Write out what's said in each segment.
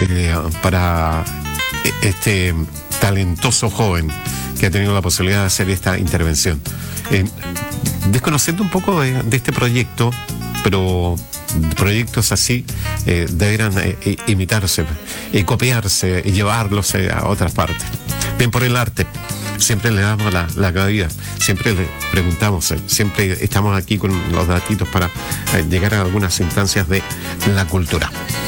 para este talentoso joven que ha tenido la posibilidad de hacer esta intervención. Desconociendo un poco de este proyecto, pero proyectos así deberán imitarse, copiarse y llevarlos a otras partes. Bien, por el arte, siempre le damos la cabida, siempre le preguntamos, siempre estamos aquí con los datitos para llegar a algunas instancias de la cultura.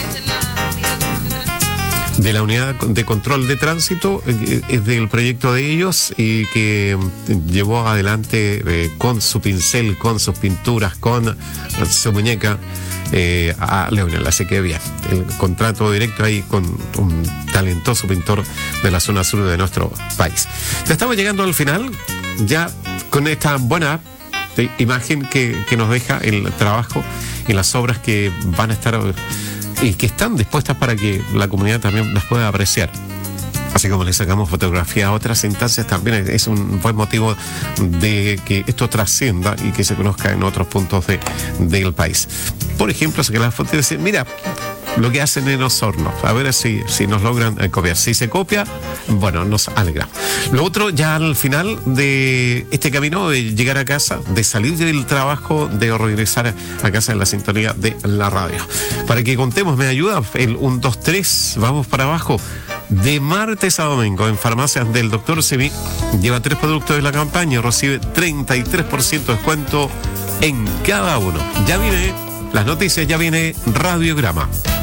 De la unidad de control de tránsito, es del proyecto de ellos y que llevó adelante con su pincel, con sus pinturas, con su muñeca a Leonel. Así que bien, el contrato directo ahí con un talentoso pintor de la zona sur de nuestro país. Ya estamos llegando al final, ya con esta buena imagen que nos deja el trabajo y las obras que van a estar y que están dispuestas para que la comunidad también las pueda apreciar. Así como le sacamos fotografía a otras instancias, también es un buen motivo de que esto trascienda y que se conozca en otros puntos del país. Por ejemplo, sacar la foto y decir, mira lo que hacen en Osorno, a ver si nos logran copiar. Si se copia, bueno, nos alegra. Lo otro, ya al final de este camino de llegar a casa, de salir del trabajo, de regresar a casa en la sintonía de la radio. Para que contemos, ¿me ayuda? El 1, 2, 3, vamos para abajo. De martes a domingo en farmacias del Dr. Simi, lleva 3 productos de la campaña y recibe 33% de descuento en cada uno. Ya viene las noticias, ya viene Radiograma.